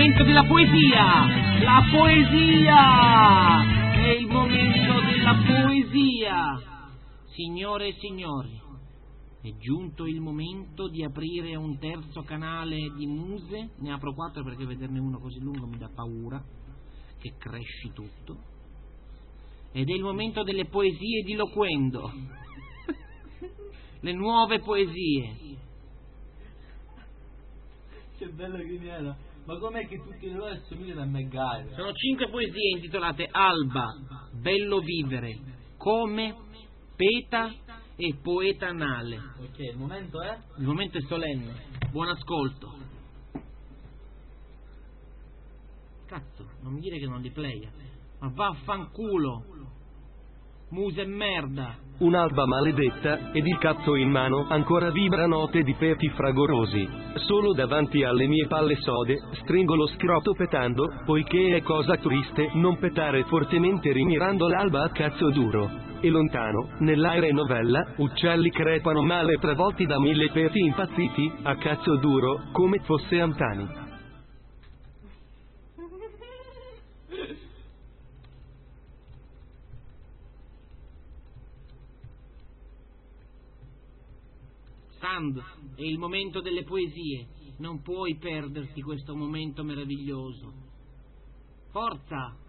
momento della poesia! La poesia! È il momento della poesia! Signore e signori, è giunto il momento di aprire un terzo canale di muse. Ne apro 4 perché vederne uno così lungo mi dà paura che cresci tutto. Ed è il momento delle poesie di Loquendo. Le nuove poesie. Che bello Griniero. Ma com'è che tutti loro assomigliano a MacGyver? Sono 5 poesie intitolate Alba, Bello vivere, Come, Peta e Poeta anale. Ok, il momento è? Il momento è solenne. Buon ascolto. Cazzo, non mi dire che non li playa. Ma vaffanculo. Muse merda. Un'alba maledetta, ed il cazzo in mano ancora vibra note di peti fragorosi. Solo davanti alle mie palle sode, stringo lo scroto petando, poiché è cosa triste non petare fortemente rimirando l'alba a cazzo duro. E lontano, nell'aere novella, uccelli crepano male travolti da 1000 peti impazziti, a cazzo duro, come fosse Antani. Sand, è il momento delle poesie. Non puoi perderti questo momento meraviglioso. Forza!